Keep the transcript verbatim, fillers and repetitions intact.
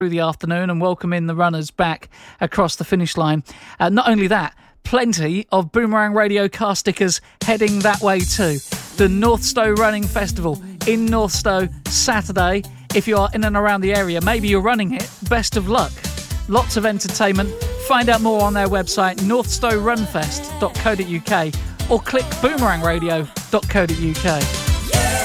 through the afternoon and welcoming the runners back across the finish line. Uh, not only that, plenty of Boomerang Radio car stickers heading that way too. The Northstowe Running Festival in Northstowe Saturday. If you are in and around the area, maybe you're running it, best of luck. Lots of entertainment. Find out more on their website, northstowe run fest dot co dot uk, or click boomerang radio dot co dot uk.